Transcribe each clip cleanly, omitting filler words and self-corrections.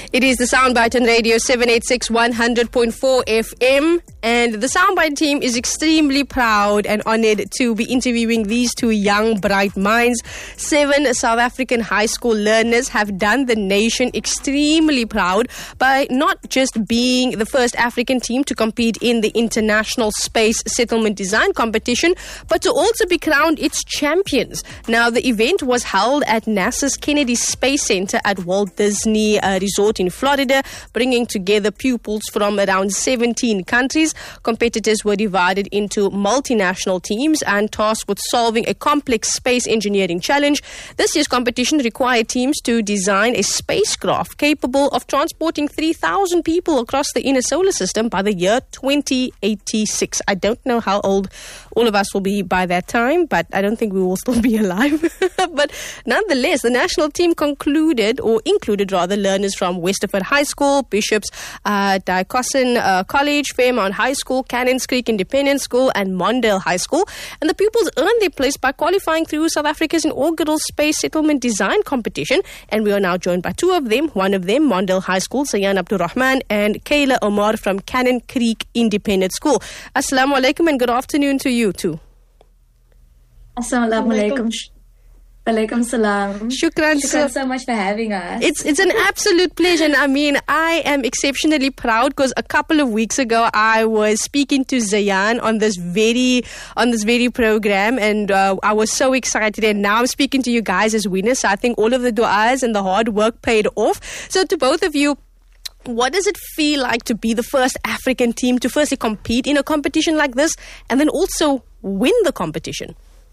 It is the Soundbite on Radio 786 100.4 FM. And the Soundbite team is extremely proud and honored to be interviewing these two young, bright minds. 7 South African high school learners have done the nation extremely proud by not just being the first African team to compete in the International Space Settlement Design Competition, but to also be crowned its champions. Now, the event was held at NASA's Kennedy Space Center at Walt Disney Resort in Florida, bringing together pupils from around 17 countries. Competitors were divided into multinational teams and tasked with solving a complex space engineering challenge. This year's competition required teams to design a spacecraft capable of transporting 3,000 people across the inner solar system by the year 2086. I don't know how old all of us will be by that time, but I don't think we will still be alive. But nonetheless, the national team included learners from Westerford High School, Bishop's Diocesan College, Fairmount High School, Cannons Creek Independent School, and Mondale High School. And the pupils earned their place by qualifying through South Africa's inaugural Space Settlement Design Competition. And we are now joined by two of them. One of them, Mondale High School, Zayan Abdul Rahman, and Kayla Omar from Cannon Creek Independent School. Assalamu alaikum and good afternoon to you too. Assalamu alaikum. Walaikum salam. Shukran so much for having us. It's an absolute pleasure. And I mean, I am exceptionally proud because a couple of weeks ago I was speaking to Zayan on this very program, and I was so excited. And now I'm speaking to you guys as winners. So I think all of the du'as and the hard work paid off. So to both of you, what does it feel like to be the first African team to firstly compete in a competition like this and then also win the competition?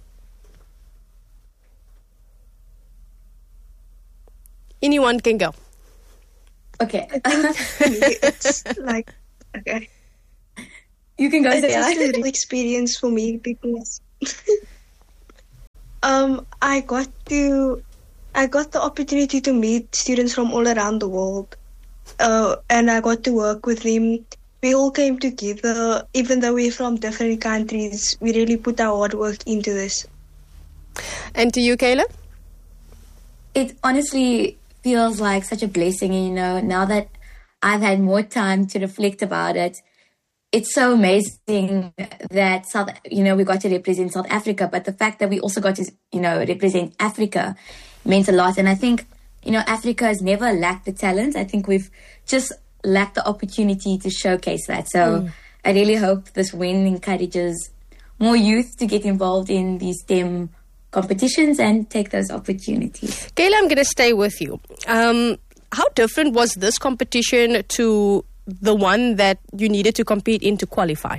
Anyone can go. Okay. It's like, okay. You can go. It's just a real experience for me because I got the opportunity to meet students from all around the world, and I got to work with them. We all came together, even though we're from different countries. We really put our hard work into this. And to you, Kayla? It honestly feels like such a blessing, now that I've had more time to reflect about it. It's so amazing that we got to represent South Africa, but the fact that we also got to, represent Africa meant a lot. And I think, Africa has never lacked the talent. I think we've just lacked the opportunity to showcase that. So I really hope this win encourages more youth to get involved in these STEM competitions and take those opportunities. Kayla, I'm going to stay with you. How different was this competition to the one that you needed to compete in to qualify?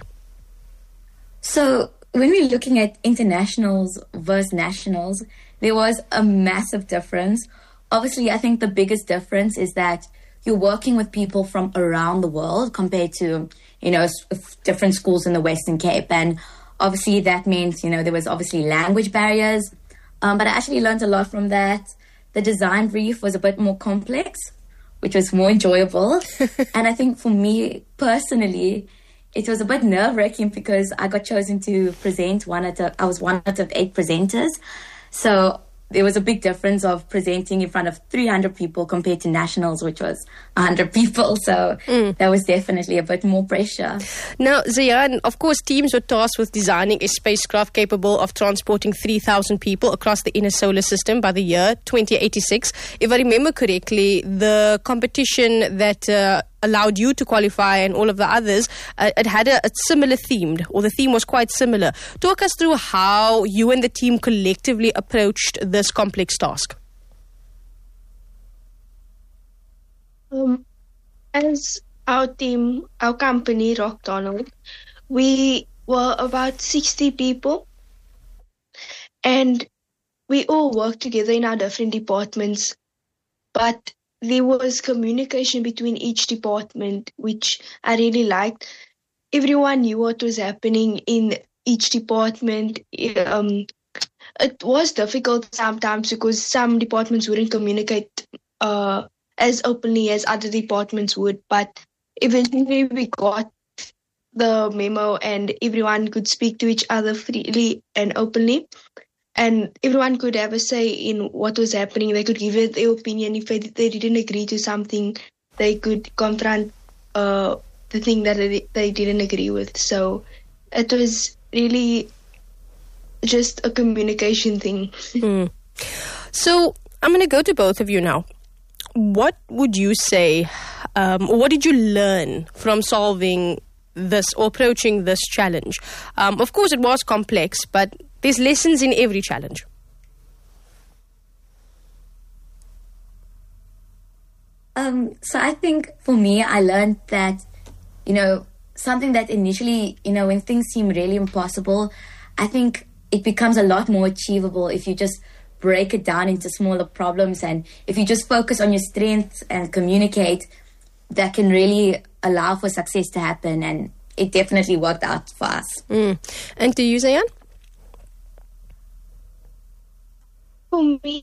So when we're looking at internationals versus nationals, there was a massive difference. Obviously, I think the biggest difference is that you're working with people from around the world compared to, different schools in the Western Cape. And obviously, that means, there was obviously language barriers. But I actually learned a lot from that. The design brief was a bit more complex, which was more enjoyable. And I think for me personally, it was a bit nerve-wracking because I got chosen to present I was one out of 8 presenters. So there was a big difference of presenting in front of 300 people compared to nationals, which was 100 people. So that was definitely a bit more pressure. Now, Zayan, of course, teams were tasked with designing a spacecraft capable of transporting 3,000 people across the inner solar system by the year 2086. If I remember correctly, the competition that allowed you to qualify and all of the others, it had a similar theme, or the theme was quite similar. Talk us through how you and the team collectively approached this complex task. As our team, our company, Rock Donald, we were about 60 people, and we all worked together in our different departments, but there was communication between each department, which I really liked. Everyone knew what was happening in each department. It was difficult sometimes because some departments wouldn't communicate as openly as other departments would, but eventually we got the memo and everyone could speak to each other freely and openly. And everyone could have a say in what was happening. They could give it their opinion if they didn't agree to something. they could confront the thing that they didn't agree with. So it was really just a communication thing. So I'm going to go to both of you now. What would you say, what did you learn from solving this or approaching this challenge? Of course, it was complex, but there's lessons in every challenge. So I think for me, I learned that, something that initially, when things seem really impossible, I think it becomes a lot more achievable if you just break it down into smaller problems. And if you just focus on your strengths and communicate, that can really allow for success to happen. And it definitely worked out for us. And to you, Zayan? For me,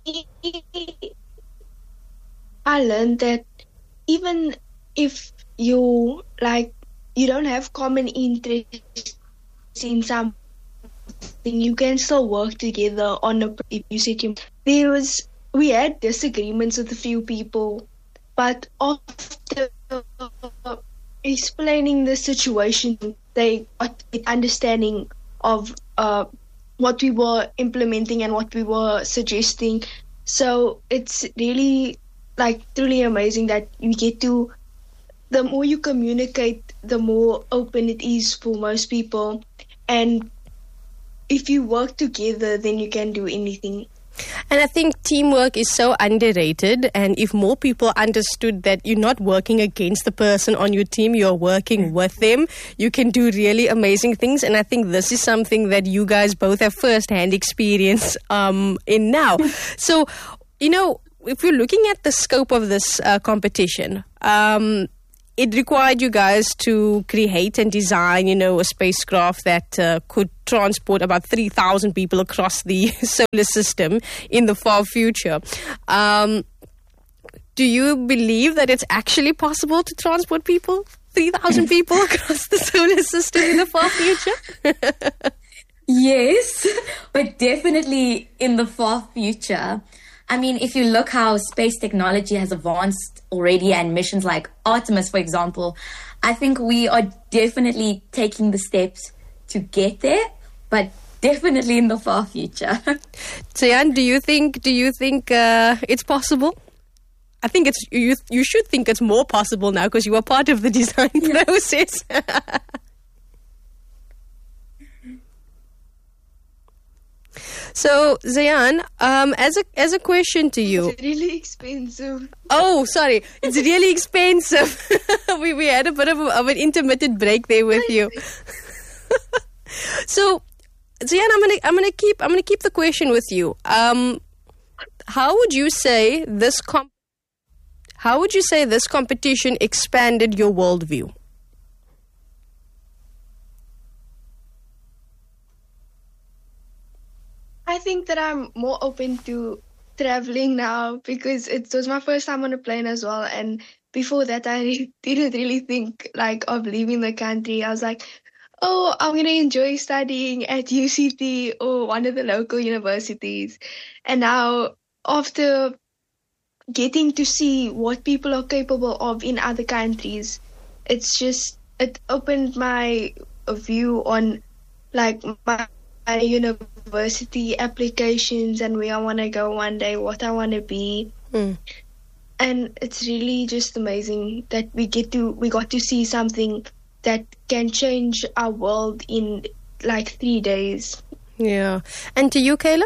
I learned that even if you don't have common interests in something, you can still work together on a. If you said we had disagreements with a few people, but after explaining the situation, they got an understanding of what we were implementing and what we were suggesting. So it's really truly amazing that you get to, the more you communicate, the more open it is for most people. And if you work together, then you can do anything. And I think teamwork is so underrated, and if more people understood that you're not working against the person on your team, you're working with them, you can do really amazing things. And I think this is something that you guys both have first-hand experience in now. So, if you're looking at the scope of this competition, it required you guys to create and design, a spacecraft that could transport about 3,000 people across the solar system in the far future. Do you believe that it's actually possible to transport 3,000 people across the solar system in the far future? Yes, but definitely in the far future. I mean, if you look how space technology has advanced already, and missions like Artemis, for example, I think we are definitely taking the steps to get there, but definitely in the far future. Zayan, do you think it's possible? I think you should think it's more possible now because you are part of the design process. So, Zayan, as a question to you. It's really expensive. Oh, sorry. It's really expensive. we had a bit of an intermittent break there with you. So, Zayan, I'm gonna keep the question with you. How would you say this competition expanded your worldview? I think that I'm more open to traveling now because it was my first time on a plane as well. And before that, I didn't really think of leaving the country. I was like, oh, I'm going to enjoy studying at UCT or one of the local universities. And now, after getting to see what people are capable of in other countries, it opened my view on my university applications and where I want to go one day, what I want to be. And it's really just amazing that we got to see something that can change our world in 3 days. Yeah. And to you, Kayla?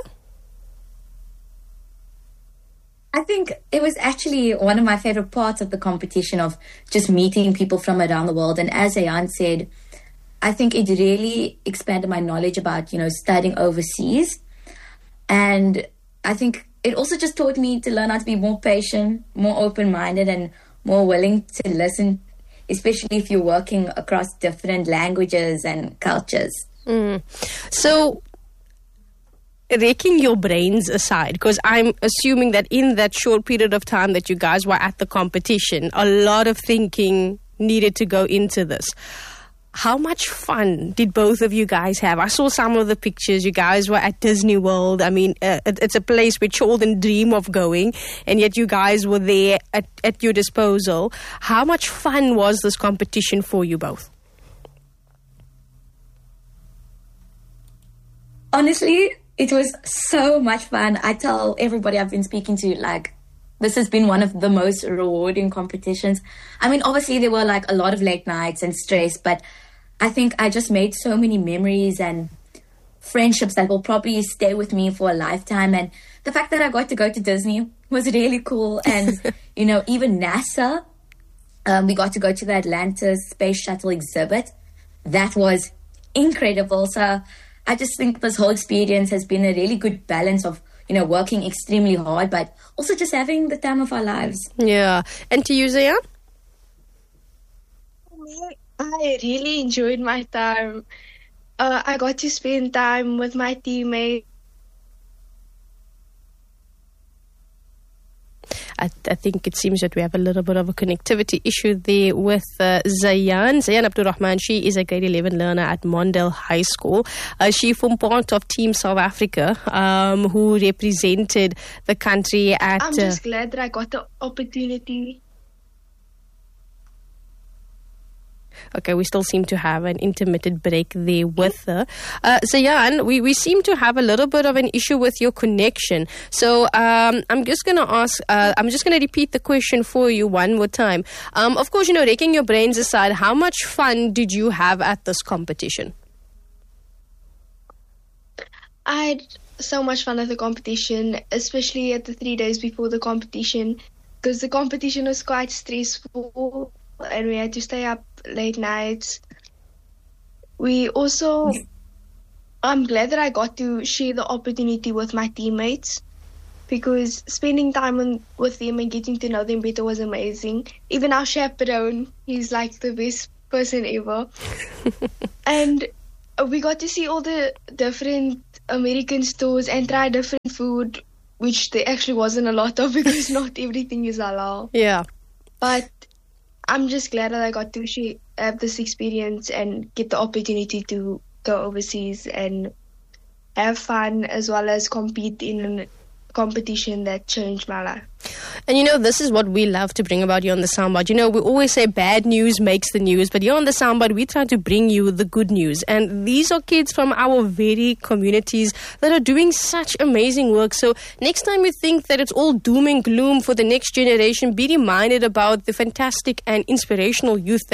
I think it was actually one of my favorite parts of the competition, of just meeting people from around the world. And as Zayan said, I think it really expanded my knowledge about, studying overseas. And I think it also just taught me to learn how to be more patient, more open-minded, and more willing to listen, especially if you're working across different languages and cultures. So, raking your brains aside, because I'm assuming that in that short period of time that you guys were at the competition, a lot of thinking needed to go into this. how much fun did both of you guys have? I saw some of the pictures. You guys were at Disney World. I mean, it's a place where children dream of going, and yet you guys were there at your disposal. How much fun was this competition for you both? Honestly, it was so much fun. I tell everybody I've been speaking to, like, this has been one of the most rewarding competitions. I mean, obviously there were like a lot of late nights and stress, but I think I just made so many memories and friendships that will probably stay with me for a lifetime. And the fact that I got to go to Disney was really cool. And, you know, even NASA, we got to go to the Atlantis Space Shuttle exhibit. That was incredible. So I just think this whole experience has been a really good balance of, you know, working extremely hard, but also just having the time of our lives. Yeah. And to you, Zayan? I really enjoyed my time. I got to spend time with my teammates. I think it seems that we have a little bit of a connectivity issue there with Zayan. Zayan Abdurrahman, she is a grade 11 learner at Mondale High School. She formed part of Team South Africa, who represented the country at... I'm just glad that I got the opportunity. Okay, we still seem to have an intermittent break there with her. Zayan, we seem to have a little bit of an issue with your connection. So I'm just going to repeat the question for you one more time. Of course, you know, taking your brains aside, how much fun did you have at this competition? I had so much fun at the competition, especially at the 3 days before the competition, because the competition was quite stressful and we had to stay up late nights. I'm glad that I got to share the opportunity with my teammates, because spending time with them and getting to know them better was amazing. Even our chaperone, he's like the best person ever. And we got to see all the different American stores and try different food, which there actually wasn't a lot of because not everything is halal. Yeah. But I'm just glad that I got to have this experience and get the opportunity to go overseas and have fun, as well as compete in a competition that changed my life. And you know, this is what we love to bring about here on the Soundbite. You know, we always say bad news makes the news, but here on the Soundbite, we try to bring you the good news. And these are kids from our very communities that are doing such amazing work. So next time you think that it's all doom and gloom for the next generation, be reminded about the fantastic and inspirational youth that